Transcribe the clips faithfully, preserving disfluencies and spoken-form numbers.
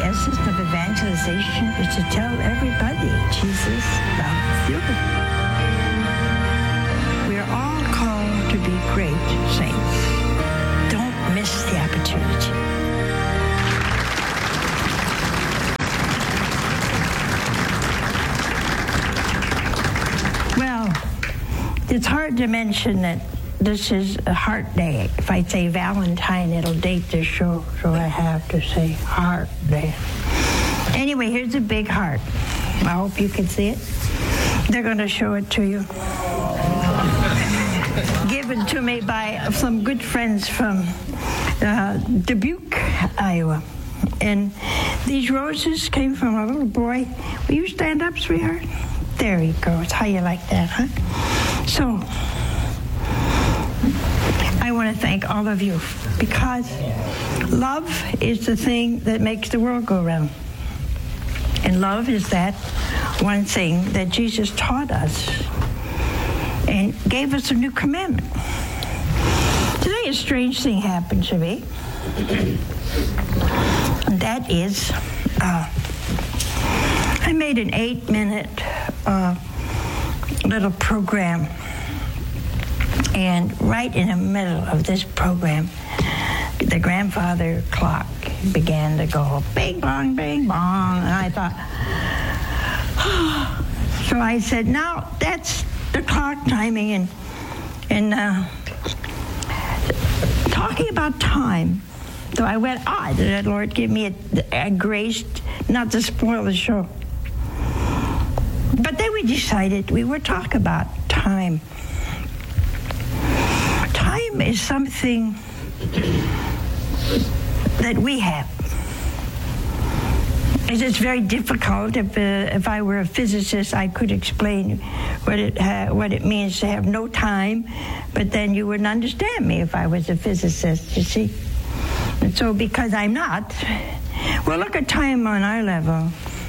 essence of evangelization is to tell everybody Jesus loves you. We're all called to be great saints. Don't miss the opportunity. Well, it's hard to mention that this is a heart day. If I say Valentine, it'll date this show, so I have to say heart day. Anyway, here's a big heart. I hope you can see it. They're going to show it to you. Given to me by some good friends from uh, Dubuque, Iowa. And these roses came from a little boy. Will you stand up, sweetheart? There he goes. How you like that, huh? So, I want to thank all of you, because love is the thing that makes the world go round. And love is that one thing that Jesus taught us and gave us a new commandment. Today, a strange thing happened to me. And that is, uh, I made an eight-minute uh, little program. And right in the middle of this program, the grandfather clock began to go bing, bong, bing, bong. And I thought, oh. So I said, now that's the clock timing. And, and uh, talking about time, so I went, ah, oh, Lord, give me a, a grace not to spoil the show. But then we decided we would talk about time. Time is something that we have. It's very difficult. If, uh, if I were a physicist, I could explain what it uh, what it means to have no time, but then you wouldn't understand me if I was a physicist, you see. And so because I'm not, well, look at time on our level.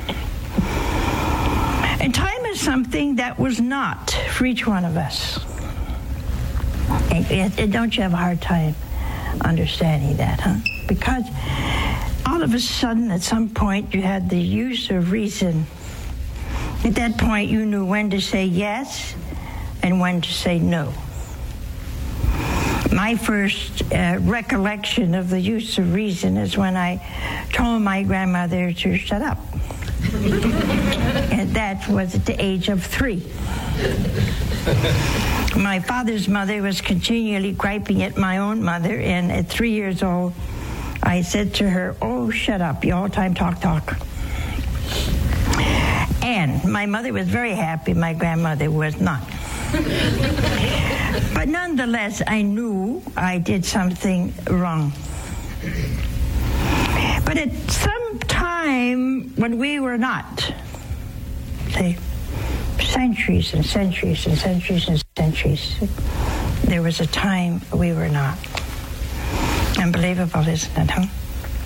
And time is something that was not for each one of us. And, and don't you have a hard time understanding that, huh? Because all of a sudden, at some point, you had the use of reason. At that point, you knew when to say yes and when to say no. My first uh, recollection of the use of reason is when I told my grandmother to shut up. And that was at the age of three. My father's mother was continually griping at my own mother, and at three years old, I said to her, oh, shut up, you all the time talk, talk. And my mother was very happy, my grandmother was not. But nonetheless, I knew I did something wrong. But at some time when we were not, say, centuries and centuries and centuries and centuries, there was a time we were not. Unbelievable, isn't it, huh?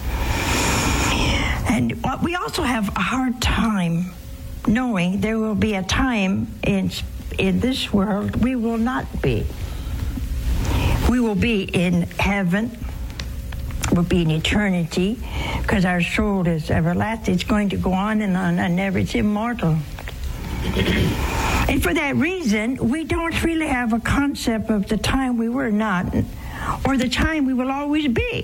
And we also have a hard time knowing there will be a time in in this world we will not be. We will be in heaven. We'll be in eternity, because our soul is everlasting. It's going to go on and on and never. It's immortal. And for that reason, we don't really have a concept of the time we were not, or the time we will always be.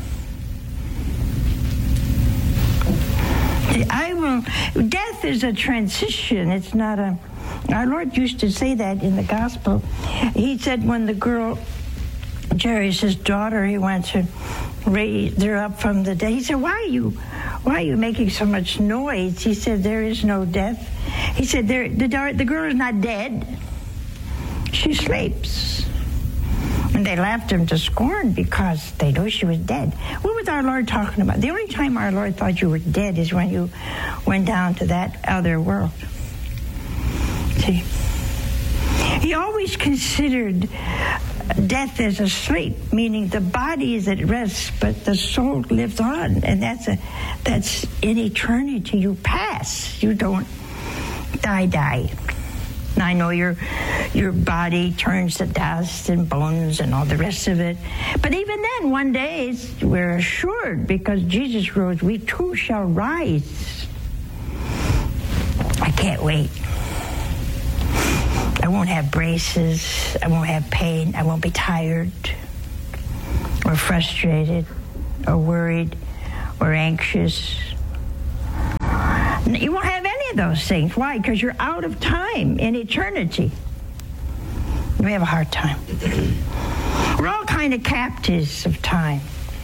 I will. Death is a transition. It's not a. Our Lord used to say that in the gospel. He said when the girl, Jairus' his daughter, he went to raise her up from the dead. He said, "Why are you, why are you making so much noise?" He said, "There is no death." He said, there, the, the girl is not dead. She sleeps. And they laughed him to scorn because they knew she was dead. What was our Lord talking about? The only time our Lord thought you were dead is when you went down to that other world. See? He always considered death as a sleep, meaning the body is at rest, but the soul lives on. And that's a that's in eternity. You pass. You don't die, die. Now, I know your your body turns to dust and bones and all the rest of it. But even then, one day, we're assured, because Jesus rose, we too shall rise. I can't wait. I won't have braces. I won't have pain. I won't be tired or frustrated or worried or anxious. You won't have any of those things. Why? Because you're out of time in eternity. We have a hard time. We're all kind of captives of time.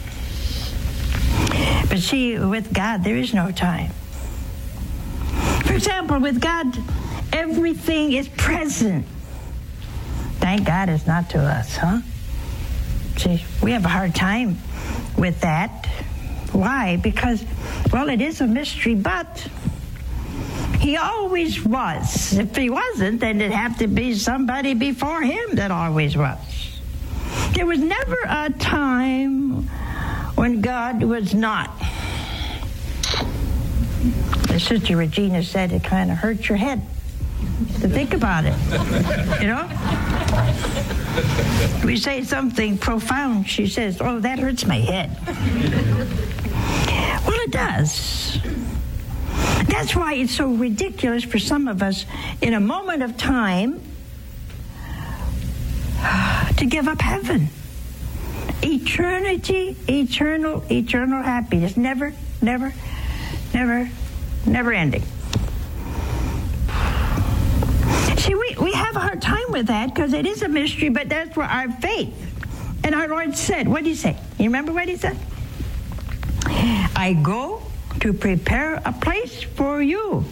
But see, with God, there is no time. For example, with God, everything is present. Thank God it's not to us, huh? See, we have a hard time with that. Why? Because, well, it is a mystery, but he always was. If he wasn't, then it'd have to be somebody before him that always was. There was never a time when God was not. As Sister Regina said, it kind of hurts your head to think about it, you know? We say something profound, she says, oh, that hurts my head. Well, it does. That's why it's so ridiculous for some of us in a moment of time to give up heaven. Eternity, eternal, eternal happiness. Never, never, never, never ending. See, we, we have a hard time with that because it is a mystery, but that's where our faith. And our Lord said, what did he say? You remember what he said? I go to prepare a place for you.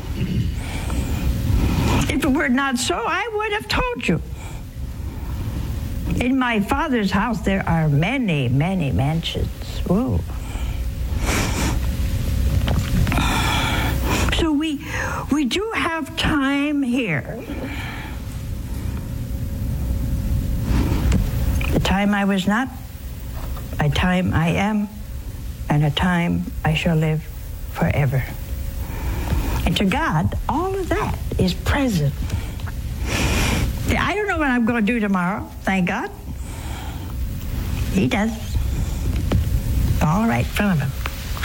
If it were not so, I would have told you. In my Father's house, there are many, many mansions. Whoa. So we, we do have time here. The time I was not, a time I am, and a time I shall live forever. And to God, all of that is present. I don't know what I'm going to do tomorrow, thank God. He does. All right in front of him.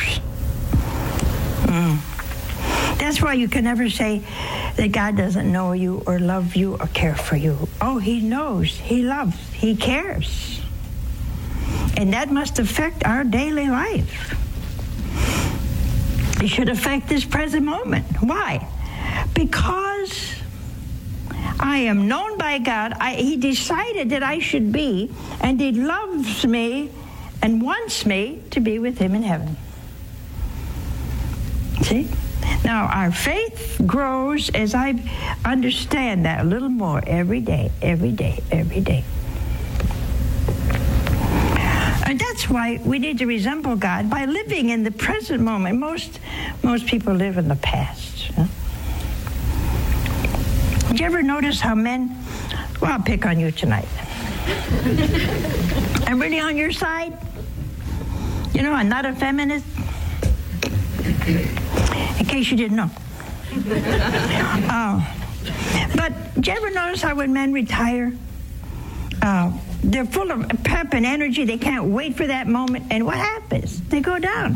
Mm. That's why you can never say that God doesn't know you or love you or care for you. Oh, he knows, he loves, he cares. And that must affect our daily life. It should affect this present moment. Why? Because I am known by God. I, he decided that I should be, and he loves me and wants me to be with him in heaven. See? Now, our faith grows as I understand that a little more every day, every day, every day. And that's why we need to resemble God by living in the present moment. Most most people live in the past. Huh? Did you ever notice how men, well, I'll pick on you tonight. I'm really on your side. You know, I'm not a feminist. In case you didn't know. uh, but did you ever notice how when men retire, uh, they're full of pep and energy. They can't wait for that moment. And what happens? They go down.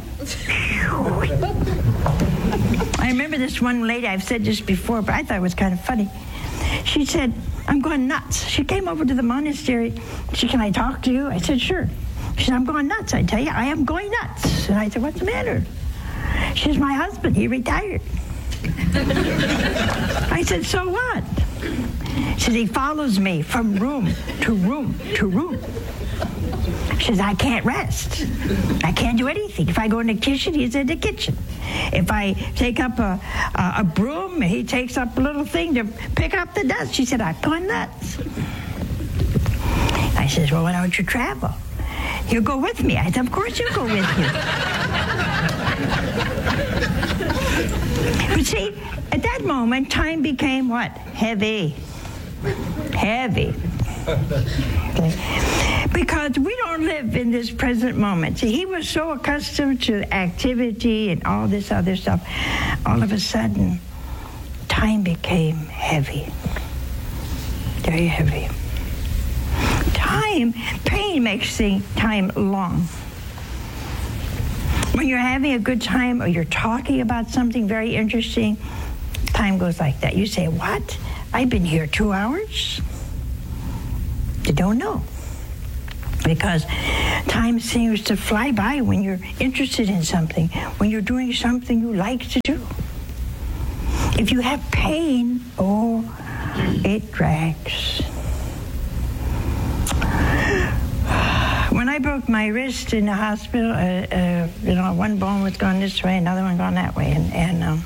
I remember this one lady, I've said this before, but I thought it was kind of funny. She said, I'm going nuts. She came over to the monastery. She said, can I talk to you? I said, sure. She said, I'm going nuts. I tell you, I am going nuts. And I said, what's the matter? She says, my husband, he retired. I said, so what? She says, he follows me from room to room to room. She says, I can't rest. I can't do anything. If I go in the kitchen, he's in the kitchen. If I take up a, a, a broom, he takes up a little thing to pick up the dust. She said, I'm going nuts. I says, well, why don't you travel? He'll go with me. I said, of course you'll go with me. But see, at that moment, time became what? Heavy. Heavy. Okay. Because we don't live in this present moment. See, he was so accustomed to activity and all this other stuff. All of a sudden, time became heavy, very heavy. Time, pain makes the time long. When you're having a good time or you're talking about something very interesting, time goes like that. You say, what? I've been here two hours? You don't know. Because time seems to fly by when you're interested in something, when you're doing something you like to do. If you have pain, oh, it drags. When I broke my wrist in the hospital, uh, uh, you know, one bone was going this way, another one going that way, and, and um,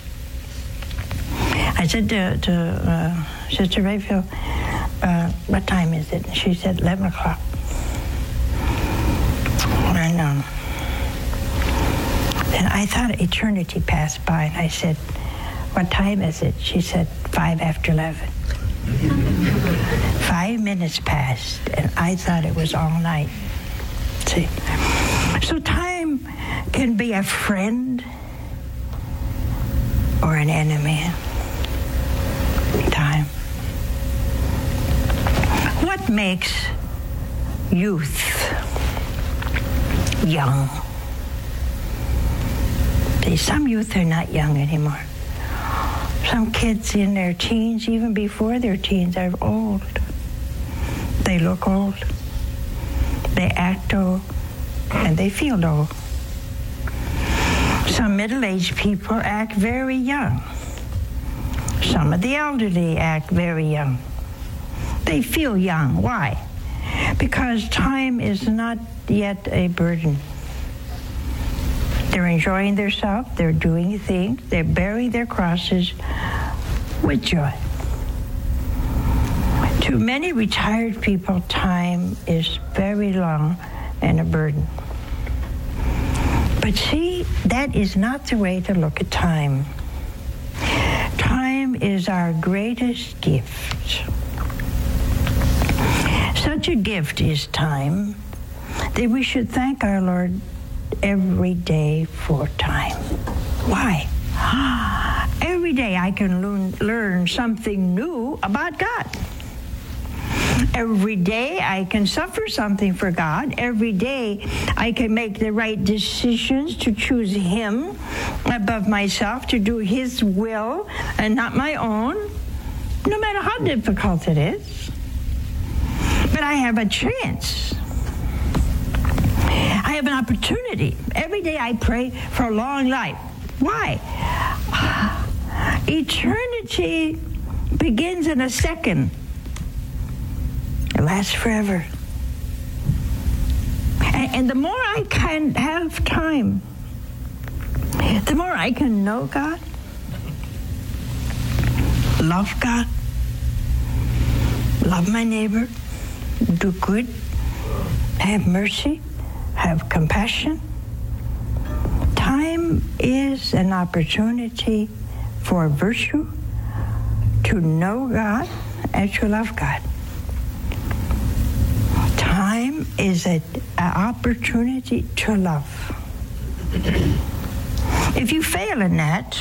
I said to, to uh, Sister Rayfield, uh, what time is it? And she said, eleven o'clock. And, um, and I thought eternity passed by, and I said, what time is it? She said, five after eleven. Five minutes passed, and I thought it was all night. See? So time can be a friend or an enemy. Time. What makes youth young? See, some youth are not young anymore. Some kids in their teens, even before their teens, are old. They look old. They act old. And they feel old. Some middle-aged people act very young. Some of the elderly act very young. They feel young. Why? Because time is not yet a burden. They're enjoying themselves, they're doing things, they're bearing their crosses with joy. To many retired people, time is very long and a burden. But see, that is not the way to look at time. Time is our greatest gift. Such a gift is time that we should thank our Lord every day for time. Why? Every day I can learn, learn something new about God. Every day I can suffer something for God. Every day I can make the right decisions to choose Him above myself, to do His will and not my own, no matter how difficult it is. But I have a chance. I have an opportunity. Every day I pray for a long life. Why? Eternity begins in a second. It lasts forever. And, and the more I can have time, the more I can know God, love God, love my neighbor, do good, have mercy, have compassion. Time is an opportunity for virtue, to know God and to love God. Time is an opportunity to love. If you fail in that,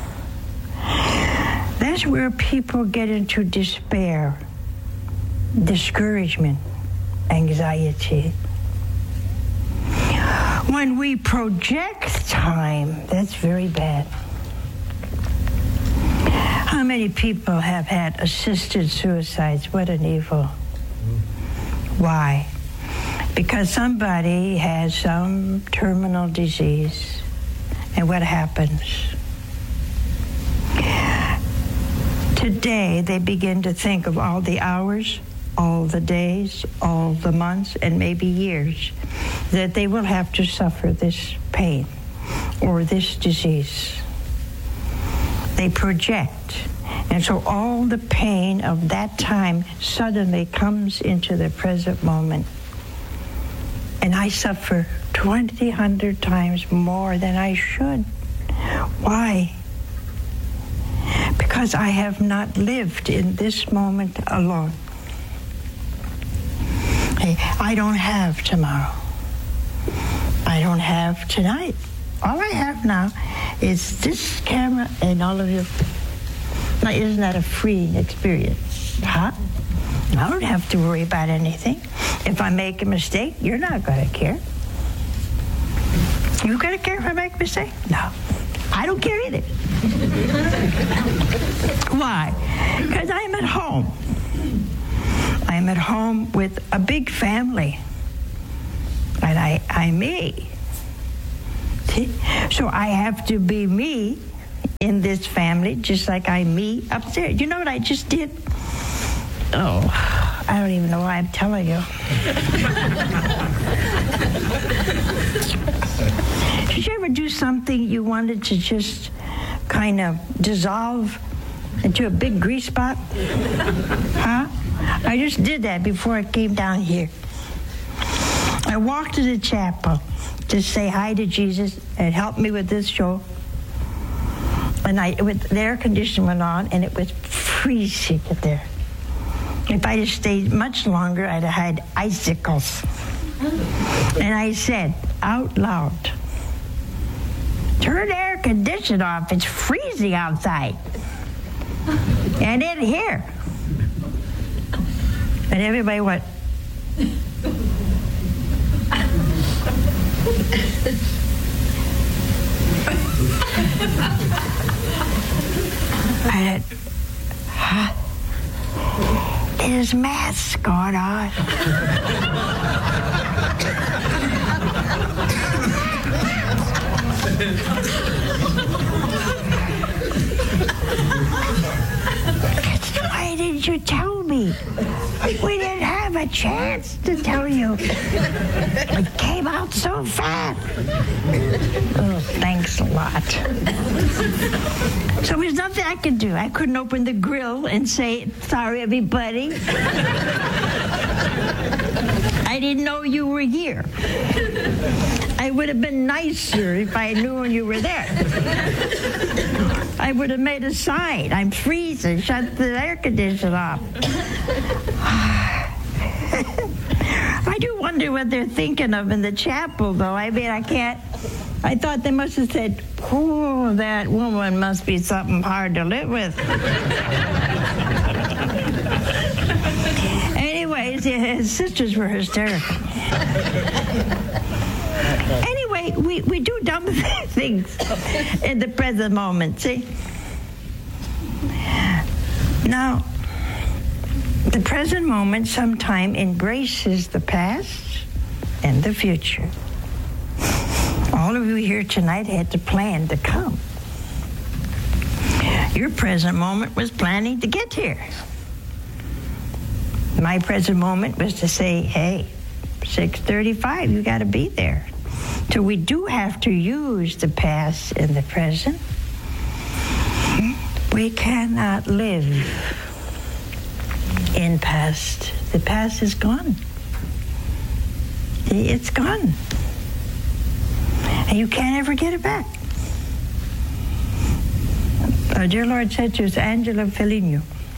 that's where people get into despair, discouragement, anxiety. When we project time, that's very bad. How many people have had assisted suicides? What an evil. Why? Because somebody has some terminal disease. And what happens? Today, they begin to think of all the hours, all the days, all the months, and maybe years that they will have to suffer this pain or this disease. They project. And so all the pain of that time suddenly comes into the present moment. And I suffer twenty hundred times more than I should. Why? Because I have not lived in this moment alone. Hey, I don't have tomorrow. I don't have tonight. All I have now is this camera and all of you. Now, isn't that a freeing experience? Huh? I don't have to worry about anything. If I make a mistake, you're not going to care. You going to care if I make a mistake? No. I don't care either. Why? Because I'm at home. I'm at home with a big family. And I, I'm me. See? So I have to be me in this family, just like I'm me upstairs. You know what I just did? Oh, I don't even know why I'm telling you. Did you ever do something you wanted to just kind of dissolve into a big grease spot? Huh? I just did that before I came down here. I walked to the chapel to say hi to Jesus and help me with this show. And I, with the air conditioning went on, and it was freezing in there. If I'd have stayed much longer, I'd have had icicles. And I said out loud, turn the air conditioner off. It's freezing outside. And in here. And everybody went. I said, huh? There's maths going on. Why didn't you tell me? We didn't have a chance to tell you. It came out so fast. Oh, thanks a lot. So there's nothing I could do. I couldn't open the grill and say, sorry, everybody. I didn't know you were here. I would have been nicer if I knew you were there. I would have made a sign. I'm freezing. Shut the air conditioner off. I do wonder what they're thinking of in the chapel, though. I mean, I can't... I thought they must have said, oh, that woman must be something hard to live with. Anyways, his sisters were hysterical. Anyway, we, we do dumb things in the present moment, see? Now, the present moment sometimes embraces the past and the future. All of you here tonight had to plan to come. Your present moment was planning to get here. My present moment was to say, hey, six thirty-five, you got to be there. So we do have to use the past and the present. We cannot live in past. The past is gone. It's gone. And you can't ever get it back. Our dear Lord said to us, Angela Feligno,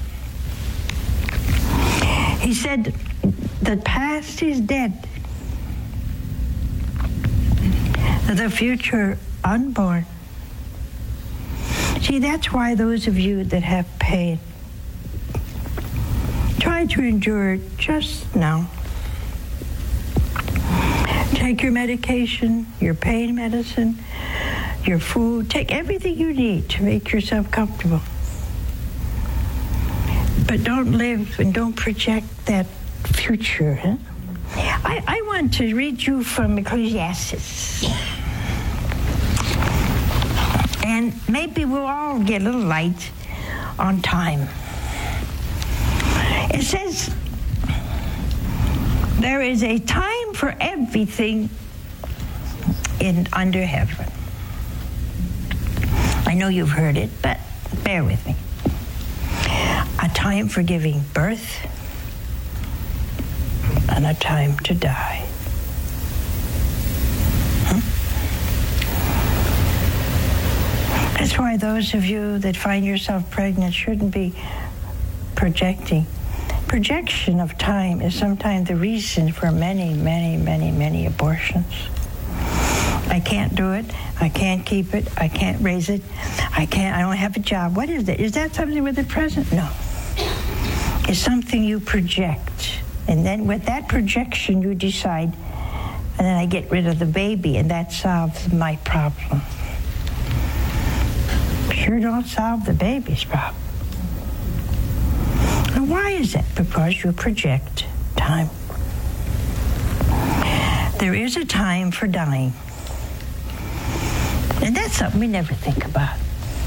he said, the past is dead. The future unborn. See, that's why those of you that have pain, try to endure it just now. Take your medication, your pain medicine, your food. Take everything you need to make yourself comfortable. But don't live and don't project that future. Huh? I, I want to read you from Ecclesiastes. And maybe we'll all get a little light on time. It says, there is a time for everything in under heaven. I know you've heard it, but bear with me. A time for giving birth and a time to die. Hmm? That's why those of you that find yourself pregnant shouldn't be projecting. Projection of time is sometimes the reason for many, many, many, many abortions. I can't do it. I can't keep it. I can't raise it. I can't. I don't have a job. What is it? Is that something with the present? No. It's something you project. And then with that projection, you decide, and then I get rid of the baby, and that solves my problem. Sure don't solve the baby's problem. And why is that? Because you project time. There is a time for dying. And that's something we never think about.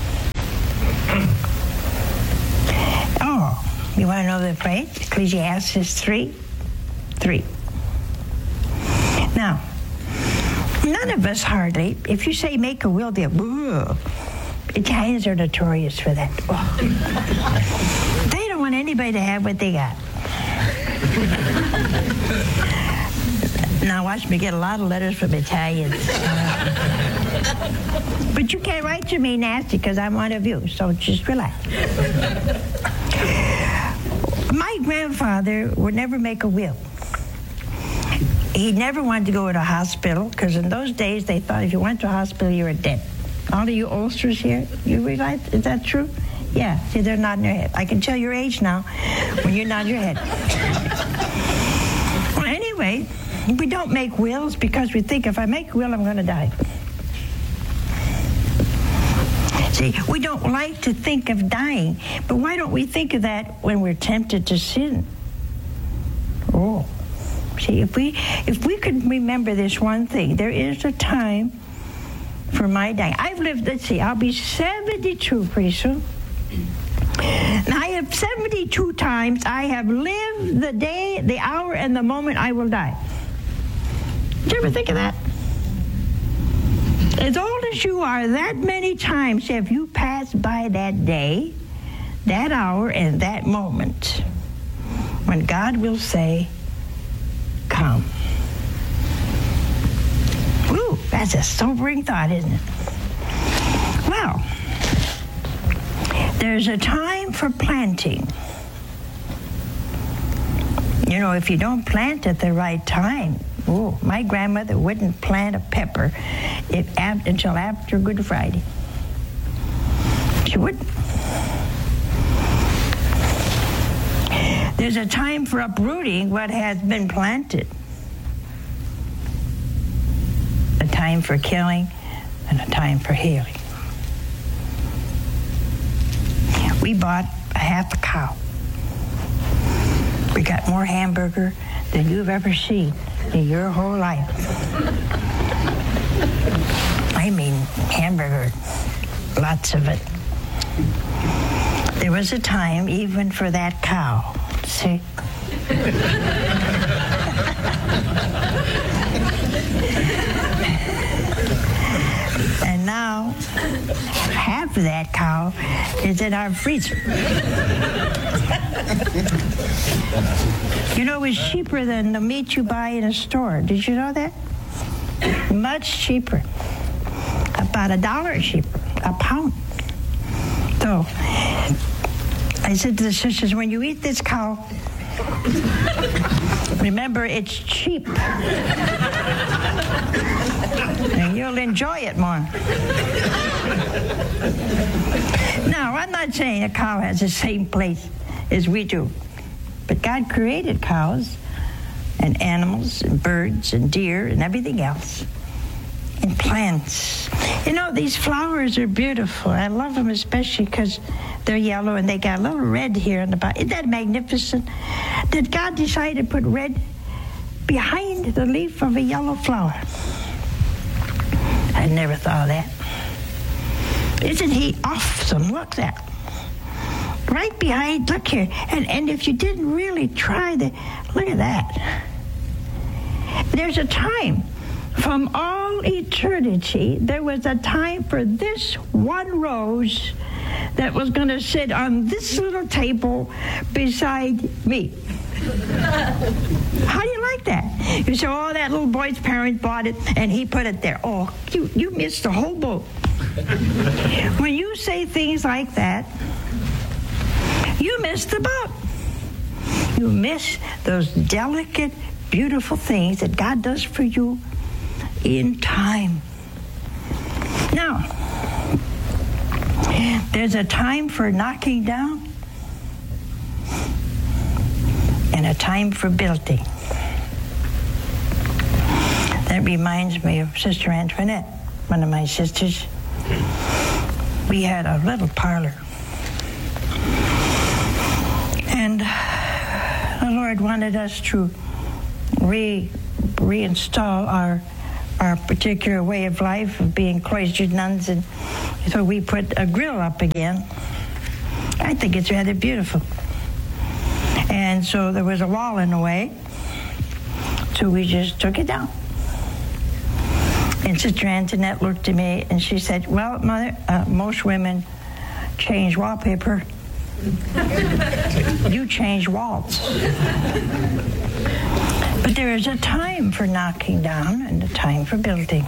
Oh, you want to know the phrase? Ecclesiastes three? three. Now, none of us hardly, if you say make a will, they'll, whoa. Italians are notorious for that. Oh. They don't want anybody to have what they got. Now watch me get a lot of letters from Italians. Uh, but you can't write to me nasty because I'm one of you, so just relax. My grandfather would never make a will. He never wanted to go to a hospital because in those days they thought if you went to a hospital you were dead. All of you oldsters here, you realize, is that true? Yeah, see, they're nodding their head. I can tell your age now when you nod your head. Well, anyway, we don't make wills because we think if I make a will, I'm going to die. See, we don't like to think of dying, but why don't we think of that when we're tempted to sin? Oh, see, if we if we could remember this one thing, there is a time for my dying. I've lived, let's see, I'll be seventy-two pretty soon. Now, I have seventy-two times I have lived the day, the hour, and the moment I will die. Did you ever think of that? As old as you are, that many times have you passed by that day, that hour, and that moment when God will say, come. Ooh, that's a sobering thought, isn't it? Well, there's a time for planting. You know, if you don't plant at the right time, oh, my grandmother wouldn't plant a pepper if, until after Good Friday. She wouldn't. There's a time for uprooting what has been planted. A time for killing and a time for healing. We bought a half a cow. We got more hamburger than you've ever seen in your whole life. I mean, hamburger, lots of it. There was a time even for that cow. See? And now, half of that cow is in our freezer. You know, it's cheaper than the meat you buy in a store. Did you know that? Much cheaper. About a dollar cheaper, a pound. So, I said to the sisters, when you eat this cow, remember it's cheap. And you'll enjoy it more. Now, I'm not saying a cow has the same place as we do. But God created cows and animals and birds and deer and everything else. And plants. You know, these flowers are beautiful. I love them especially because they're yellow and they got a little red here on the bottom. Isn't that magnificent? That God decided to put red behind the leaf of a yellow flower. I never thought of that. Isn't he awesome? Look at that. Right behind, look here. And, and if you didn't really try the, look at that. There's a time. From all eternity, there was a time for this one rose that was going to sit on this little table beside me. How do you like that? You say, oh, that little boy's parents bought it, and he put it there. Oh, you, you missed the whole boat. When you say things like that, you miss the boat. You miss those delicate, beautiful things that God does for you in time. Now, there's a time for knocking down and a time for building. That reminds me of Sister Antoinette, one of my sisters. We had a little parlor. And the Lord wanted us to re reinstall our our particular way of life of being cloistered nuns, and so we put a grill up again. I think it's rather beautiful. And so there was a wall in the way, so we just took it down. And Sister Antoinette looked at me and she said, well, Mother, uh, most women change wallpaper. You change walls. But there is a time for knocking down and a time for building.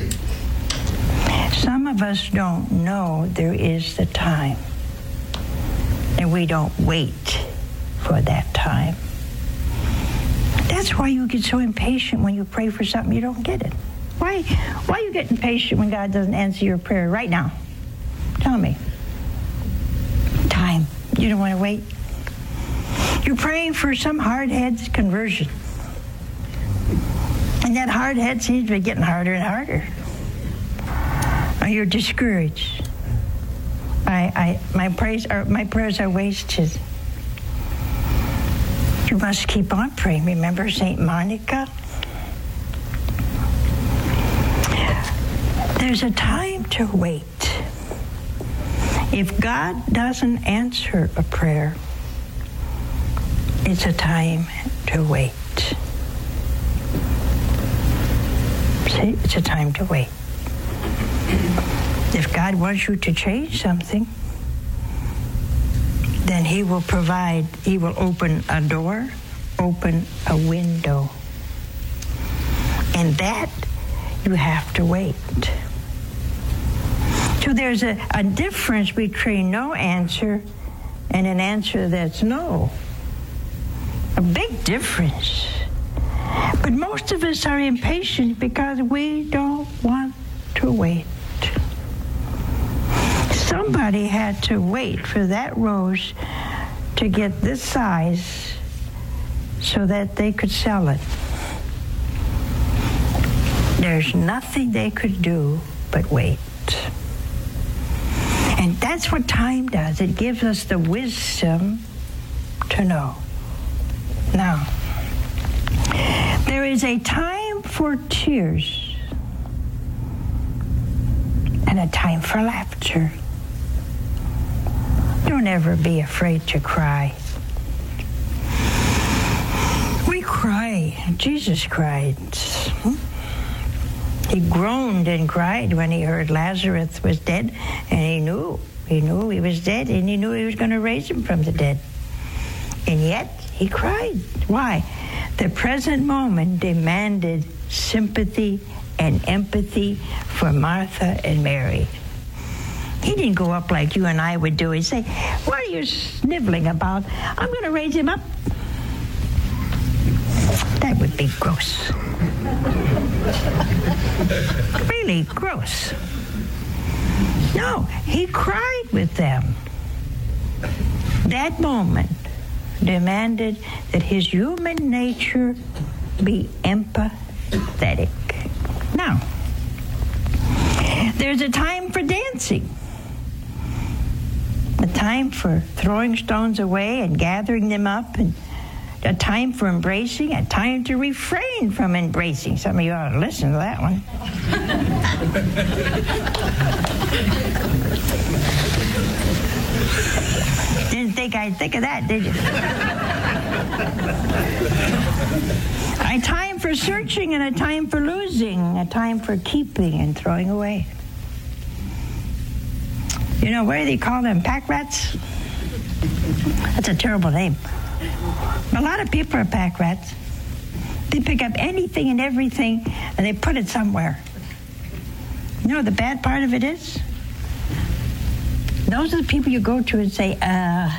Some of us don't know there is the time, and we don't wait for that time. That's why you get so impatient when you pray for something you don't get it. Why, why are you getting impatient when God doesn't answer your prayer right now? Tell me. Time. You don't want to wait. You're praying for some hard-head's conversion. And that hard head seems to be getting harder and harder. Or you're discouraged. I, I, my, praise are, my prayers are wasted. You must keep on praying. Remember Saint Monica? There's a time to wait. If God doesn't answer a prayer, it's a time to wait. See, it's a time to wait. If God wants you to change something, then he will provide, he will open a door, open a window. And that you have to wait. So there's a, a difference between no answer and an answer that's no. A big difference. But most of us are impatient because we don't want to wait. Somebody had to wait for that rose to get this size so that they could sell it. There's nothing they could do but wait. And that's what time does. It gives us the wisdom to know. Now, there is a time for tears and a time for laughter. Don't ever be afraid to cry. We cry. Jesus cried. He groaned and cried when he heard Lazarus was dead, and he knew. He knew he was dead, and he knew he was going to raise him from the dead. And yet, he cried. Why? The present moment demanded sympathy and empathy for Martha and Mary. He didn't go up like you and I would do and say, what are you sniveling about? I'm going to raise him up. That would be gross. Really gross. No, he cried with them. That moment demanded that his human nature be empathetic. Now, there's a time for dancing, a time for throwing stones away and gathering them up, and a time for embracing, a time to refrain from embracing. Some of you ought to listen to that one. Didn't think I'd think of that, did you? A time for searching and a time for losing, a time for keeping and throwing away. You know, what do they call them? Pack rats? That's a terrible name. A lot of people are pack rats. They pick up anything and everything and they put it somewhere. You know what the bad part of it is? Those are the people you go to and say, uh,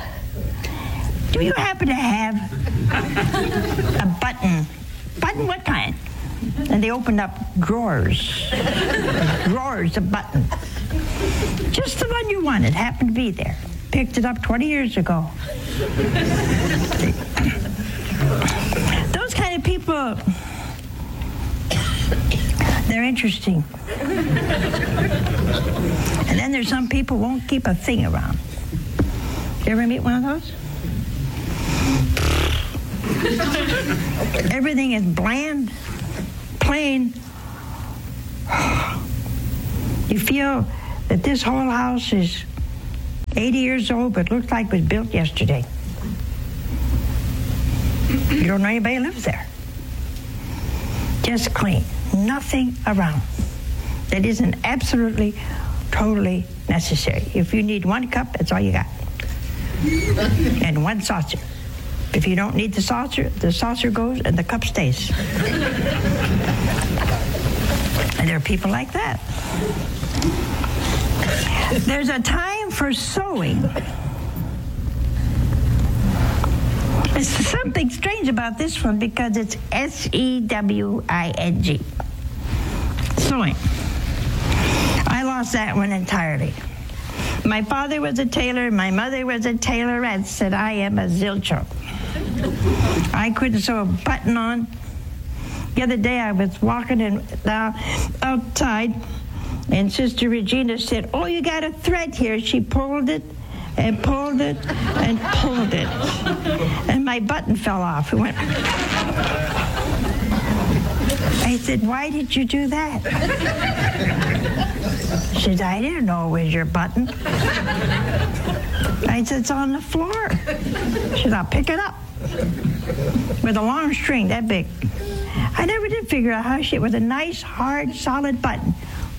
do you happen to have a button? Button what kind? And they opened up drawers, drawers of buttons. Just the one you wanted happened to be there. Picked it up twenty years ago. Those kind of people, they're interesting. And then there's some people who won't keep a thing around. You ever meet one of those? Everything is bland, plain. You feel that this whole house is eighty years old, but looks like it was built yesterday. You don't know anybody who lives there. Just clean. Nothing around that isn't absolutely, totally necessary. If you need one cup, that's all you got. And one saucer. If you don't need the saucer, the saucer goes and the cup stays. And there are people like that. There's a time for sowing. There's something strange about this one because it's S E W I N G. Sewing. I lost that one entirely. My father was a tailor, my mother was a tailorette, said I am a zilcho. I couldn't sew a button on. The other day I was walking in, uh, outside, and Sister Regina said, oh, you got a thread here. She pulled it and pulled it and pulled it. And my button fell off. It went. I said, why did you do that? She said, I didn't know it was your button. I said, it's on the floor. She said, I'll pick it up. With a long string that big. I never did figure out how she, with a nice, hard, solid button.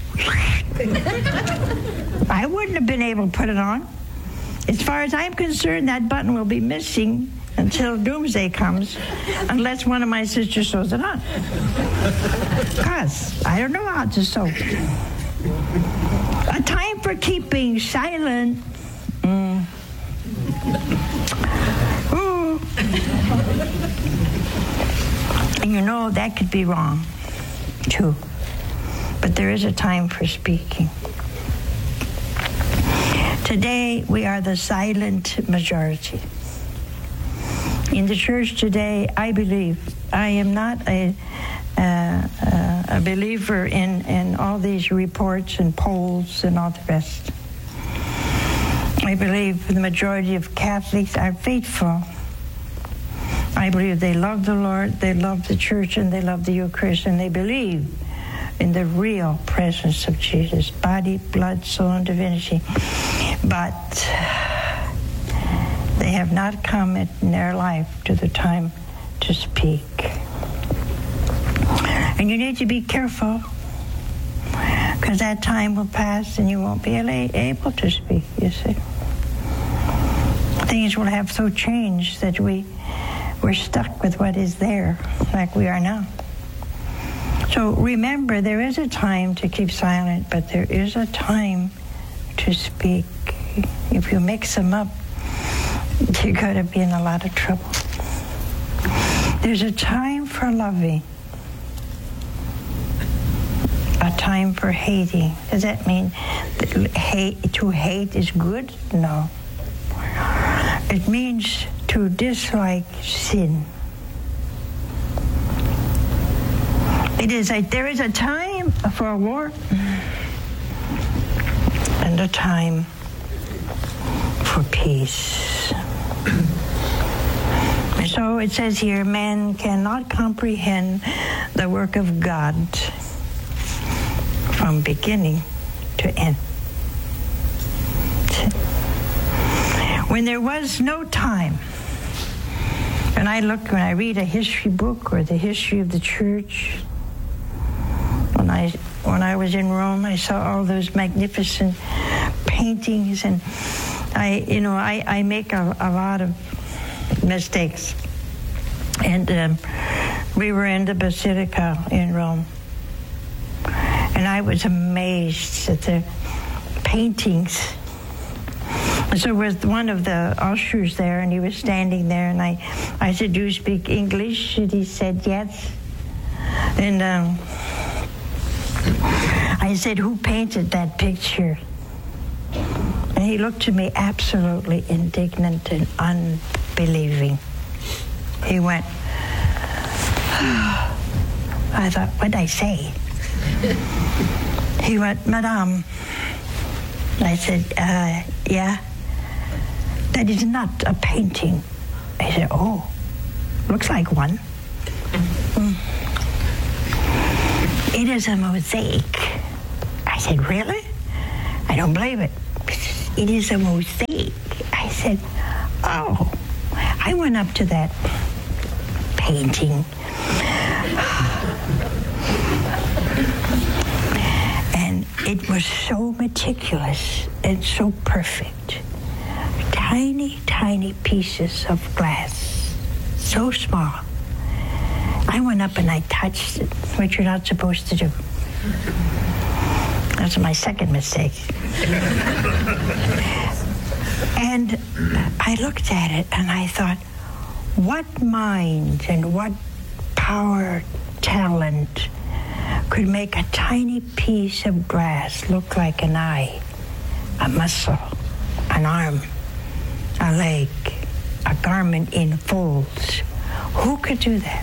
I wouldn't have been able to put it on. As far as I'm concerned, that button will be missing until doomsday comes, unless one of my sisters sews it on. Because I don't know how to sew. A time for keeping silent. Mm. Ooh. And you know that could be wrong, too. But there is a time for speaking. Today, we are the silent majority. In the church today, I believe, I am not a, uh, uh, a believer in, in all these reports and polls and all the rest. I believe the majority of Catholics are faithful. I believe they love the Lord, they love the church, and they love the Eucharist, and they believe in the real presence of Jesus, body, blood, soul, and divinity. But they have not come in their life to the time to speak. And you need to be careful, because that time will pass and you won't be able to speak, you see. Things will have so changed that we, we're stuck with what is there, like we are now. So remember, there is a time to keep silent, but there is a time to speak. If you mix them up, you're going to be in a lot of trouble. There's a time for loving, a time for hating. Does that mean that hate, to hate is good? No. It means to dislike sin. It is a, there is a time for war and a time for peace. So it says here, man cannot comprehend the work of God from beginning to end. When there was no time, and I look, when I read a history book or the history of the church, when I when I was in Rome, I saw all those magnificent paintings, and I, you know, I, I make a, a lot of mistakes. And um, we were in the Basilica in Rome, and I was amazed at the paintings. And so was one of the ushers there, and he was standing there, and I, I said, do you speak English? And he said, yes. And um, I said, who painted that picture? And he looked at me absolutely indignant and unbelieving. He went, oh. I thought, what'd I say? He went, Madame. I said, uh, yeah. That is not a painting. I said, oh, looks like one. Mm. It is a mosaic. I said, really? I don't believe it. It is a mosaic. I said, oh. I went up to that painting. And it was so meticulous and so perfect. Tiny, tiny pieces of glass, so small. I went up and I touched it, which you're not supposed to do. That's my second mistake. And I looked at it and I thought, what mind and what power, talent could make a tiny piece of glass look like an eye, a muscle, an arm, a leg, a garment in folds? Who could do that?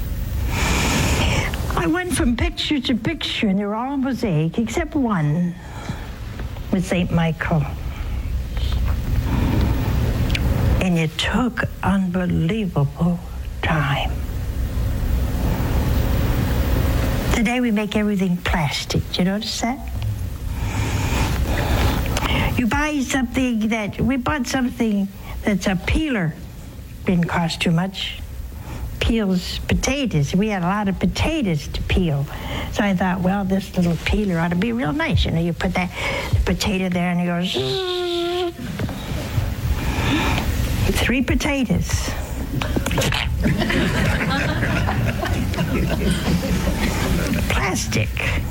I went from picture to picture, and they were all mosaic, except one with Saint Michael. And it took unbelievable time. Today we make everything plastic. Do you notice that? You buy something that, we bought something that's a peeler. Didn't cost too much. Peels potatoes. We had a lot of potatoes to peel. So I thought, well, this little peeler ought to be real nice. You know, you put that potato there and it goes, three potatoes. Plastic.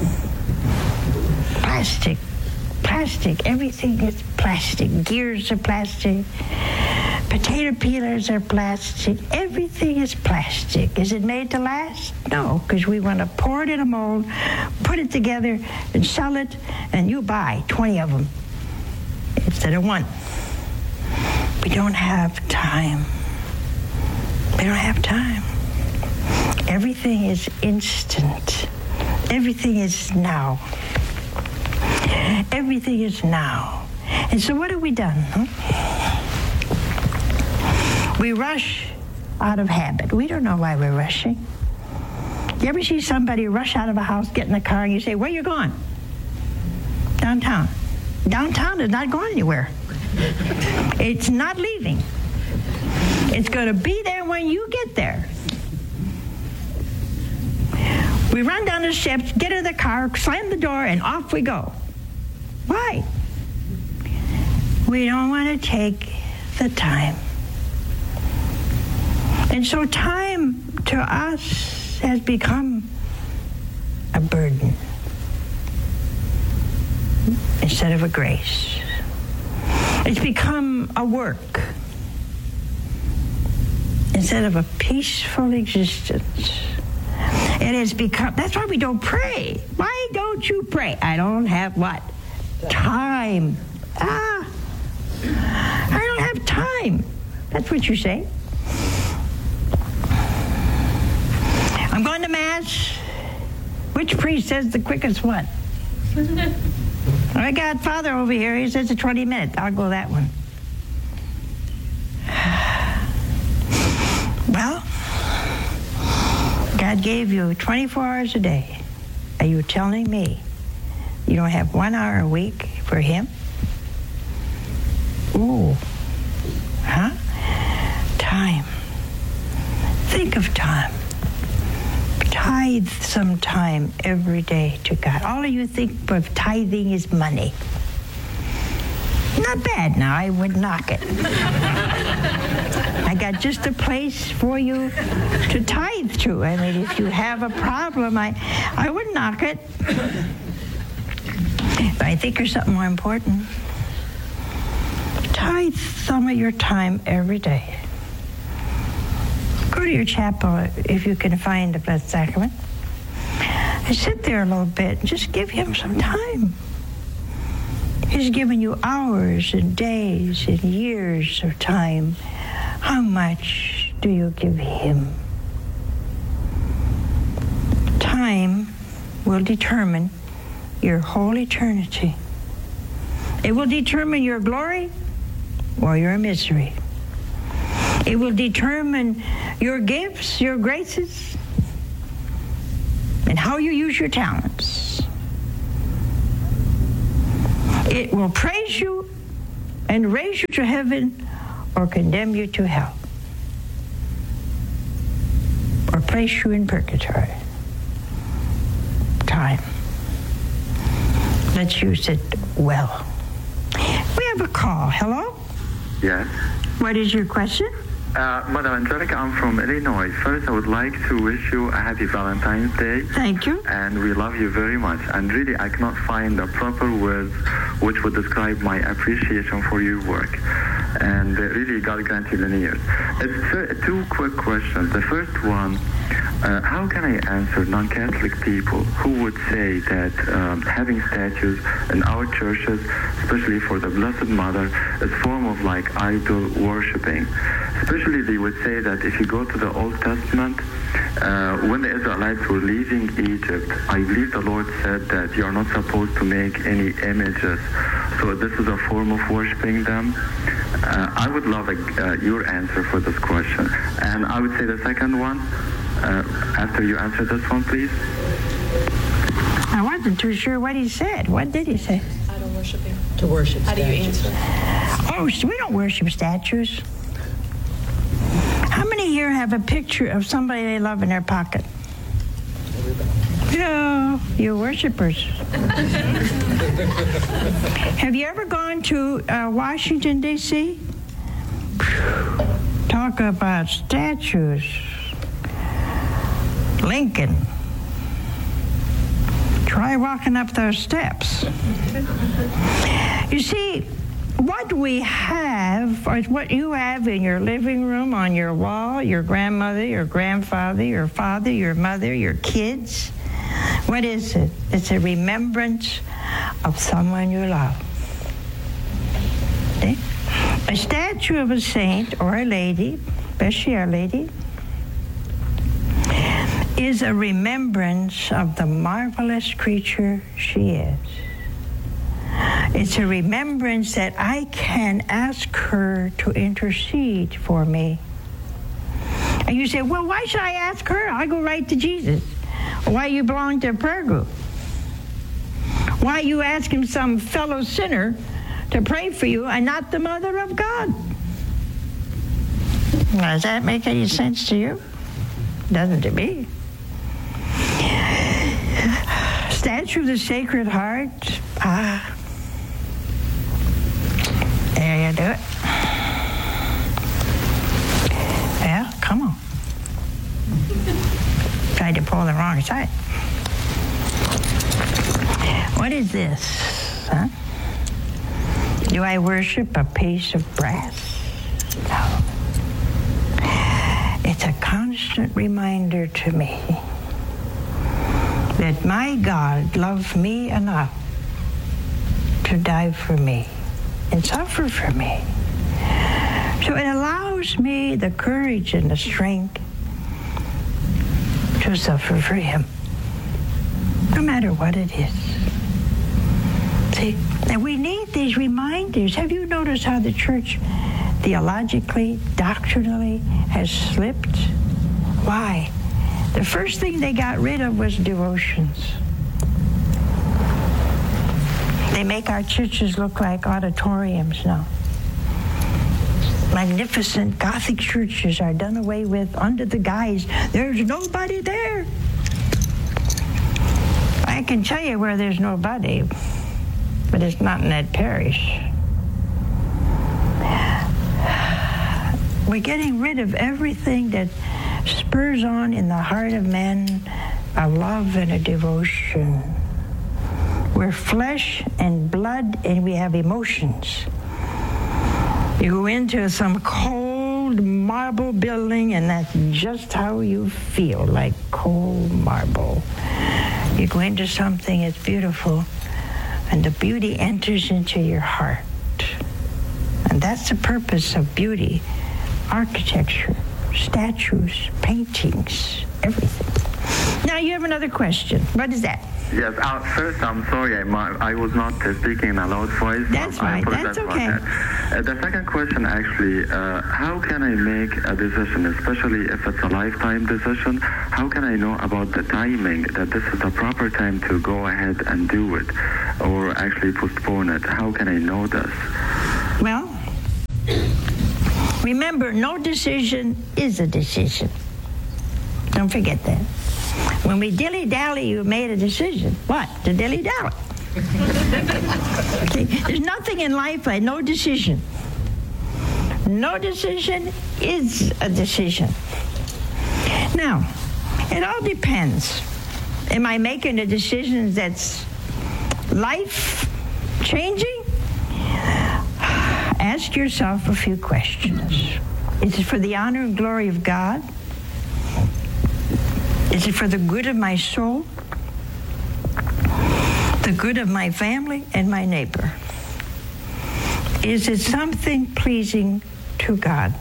Plastic. Plastic. Everything is plastic. Gears are plastic. Potato peelers are plastic. Everything is plastic. Is it made to last? No, because we want to pour it in a mold, put it together, and sell it, and you buy twenty of them instead of one. We don't have time. We don't have time. Everything is instant. Everything is now. Everything is now. And so what have we done? Huh? We rush out of habit. We don't know why we're rushing. You ever see somebody rush out of a house, get in the car, and you say, where you going? Downtown. Downtown is not going anywhere. It's not leaving. It's going to be there when you get there. We run down the steps, get in the car, slam the door, and off we go. Why? We don't want to take the time. And so time to us has become a burden instead of a grace. It's become a work instead of a peaceful existence. It has become, that's why we don't pray. Why don't you pray? I don't have what? Time. Ah, I don't have time. That's what you say. I'm going to Mass. Which priest says the quickest one? I got Father over here. He says it's twenty minutes. I'll go that one. Well, God gave you twenty-four hours a day. Are you telling me you don't have one hour a week for Him? Ooh. Huh? Time. Think of time. Tithe some time every day to God. All of you think of tithing is money. Not bad now. I would knock it. I got just a place for you to tithe to. I mean, if you have a problem, I, I would knock it. But I think there's something more important. Tithe some of your time every day. Go to your chapel if you can find the Blessed Sacrament. sit there a little bit and just give him some time. He's given you hours and days and years of time. How much do you give him? Time will determine your whole eternity. It will determine your glory or your misery. It will determine your gifts, your graces, and how you use your talents. It will praise you and raise you to heaven or condemn you to hell or place you in purgatory. Time. Let's use it well. We have a call. Hello? Yes. What is your question? Uh, Madam Angelica, I'm from Illinois. First, I would like to wish you a happy Valentine's Day. Thank you. And we love you very much. And really, I cannot find the proper words which would describe my appreciation for your work. And uh, really, God grant you many years. It's uh, two quick questions. The first one, uh, how can I answer non-Catholic people who would say that um, having statues in our churches, especially for the Blessed Mother, is a form of like idol worshipping? Especially they would say that if you go to the Old Testament, uh, when the Israelites were leaving Egypt, I believe the Lord said that you are not supposed to make any images. So this is a form of worshiping them. Uh, I would love a, uh, your answer for this question. And I would say the second one, uh, after you answer this one, please. I wasn't too sure what he said. What did he say? Idol worshiping. To worship How do you statues. answer? Oh, so we don't worship statues. How many here have a picture of somebody they love in their pocket? Yeah, you worshipers. Have you ever gone to uh, Washington, D C? Talk about statues. Lincoln. Try walking up those steps. You see, what we have, or what you have in your living room, on your wall, your grandmother, your grandfather, your father, your mother, your kids, what is it? It's a remembrance of someone you love. Okay? A statue of a saint or a lady, especially a lady, is a remembrance of the marvelous creature she is. It's a remembrance that I can ask her to intercede for me. And you say, well, why should I ask her? I go right to Jesus. Why you belong to a prayer group? Why you asking some fellow sinner to pray for you and not the Mother of God? Does that make any sense to you? Doesn't to me. Statue of the Sacred Heart. Ah. There you do it. Yeah, come on. Tried to pull the wrong side. What is this? Huh? Do I worship a piece of brass? No. It's a constant reminder to me that my God loved me enough to die for me and suffer for me. So it allows me the courage and the strength to suffer for him, no matter what it is. See, and we need these reminders. Have you noticed how the church theologically, doctrinally has slipped? Why? The first thing they got rid of was devotions. They make our churches look like auditoriums now. Magnificent Gothic churches are done away with under the guise, there's nobody there. I can tell you where there's nobody, but it's not in that parish. We're getting rid of everything that spurs on in the heart of man a love and a devotion. We're flesh and blood, and we have emotions. You go into some cold marble building, and that's just how you feel, like cold marble. You go into something that's beautiful, and the beauty enters into your heart. And that's the purpose of beauty. Architecture, statues, paintings, everything. Now you have another question. What is that? Yes, uh, first I'm sorry, I, I was not uh, speaking in a loud voice. That's I right, that's okay. That. Uh, the second question actually, uh, how can I make a decision, especially if it's a lifetime decision? How can I know about the timing, that this is the proper time to go ahead and do it, or actually postpone it? How can I know this? Well, remember, no decision is a decision. Don't forget that. When we dilly-dally, you made a decision. What? To dilly-dally. Okay? There's nothing in life like no decision. No decision is a decision. Now, it all depends. Am I making a decision that's life-changing? Ask yourself a few questions. Is it for the honor and glory of God? Is it for the good of my soul, the good of my family and my neighbor? Is it something pleasing to God?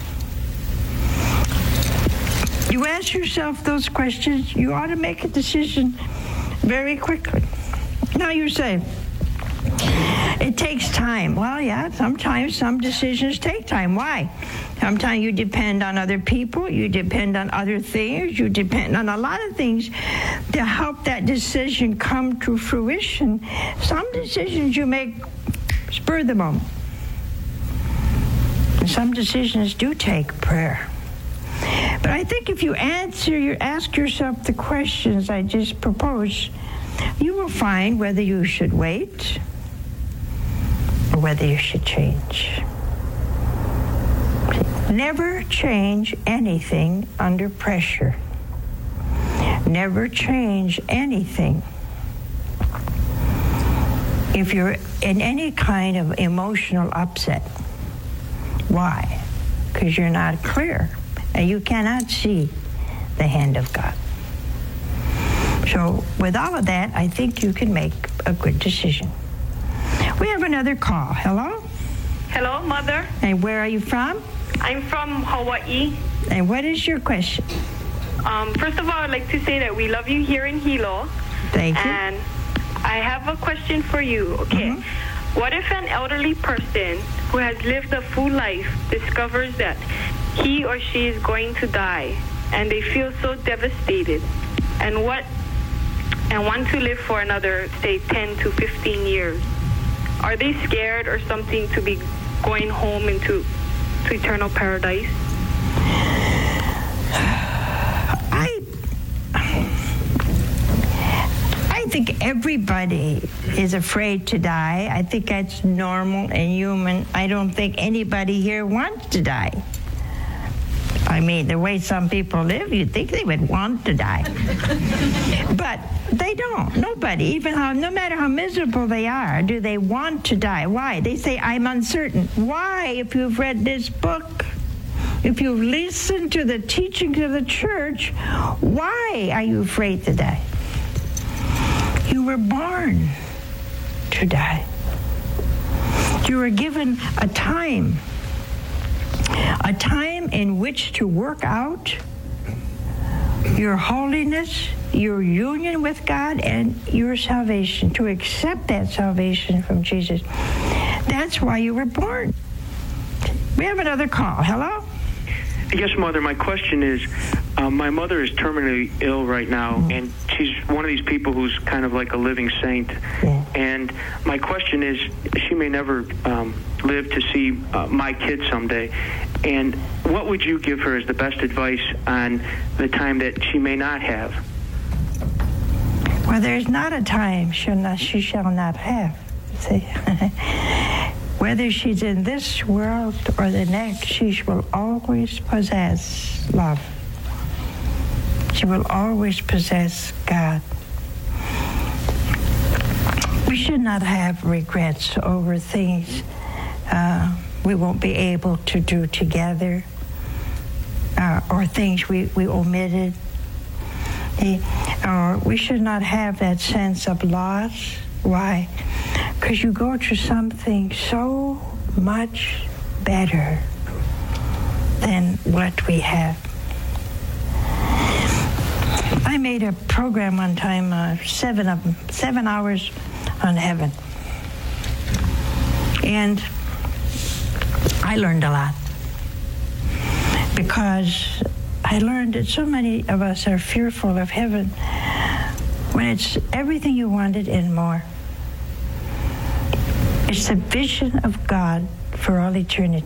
You ask yourself those questions, you ought to make a decision very quickly. Now you say, it takes time. Well, yeah, sometimes some decisions take time. Why? Sometimes you depend on other people, you depend on other things, you depend on a lot of things to help that decision come to fruition. Some decisions you make spur of the moment. And some decisions do take prayer. But I think if you answer, you ask yourself the questions I just proposed, you will find whether you should wait or whether you should change. Never change anything under pressure. Never change anything if you're in any kind of emotional upset. Why? Because you're not clear and you cannot see the hand of God. So with all of that, I think you can make a good decision. We have another call. Hello? Hello, Mother. And where are you from? I'm from Hawaii. And what is your question? Um, first of all, I'd like to say that we love you here in Hilo. Thank you. And I have a question for you. Okay. Mm-hmm. What if an elderly person who has lived a full life discovers that he or she is going to die, and they feel so devastated, and what, and want to live for another, say, ten to fifteen years? Are they scared or something to be going home into to eternal paradise? I I think everybody is afraid to die. I think that's normal and human. I don't think anybody here wants to die. I mean, the way some people live, you'd think they would want to die. But they don't. Nobody, even how, no matter how miserable they are, do they want to die. Why? They say, I'm uncertain. Why, if you've read this book, if you've listened to the teachings of the church, why are you afraid to die? You were born to die. You were given a time. A time in which to work out your holiness, your union with God, and your salvation, to accept that salvation from Jesus. That's why you were born. We have another call. Hello? Yes, Mother. My question is, uh, my mother is terminally ill right now, mm-hmm. and she's one of these people who's kind of like a living saint. Yeah. And my question is, she may never um, live to see uh, my kid someday. And what would you give her as the best advice on the time that she may not have? Well, there's not a time she'll not, she shall not have. See? Whether she's in this world or the next, she will always possess love. She will always possess God. We should not have regrets over things uh, we won't be able to do together, uh, or things we, we omitted. or we should not have that sense of loss. Why? Because you go to something so much better than what we have. I made a program one time, uh, seven of them, seven hours on heaven. And I learned a lot, because I learned that so many of us are fearful of heaven when it's everything you wanted and more. It's the vision of God for all eternity.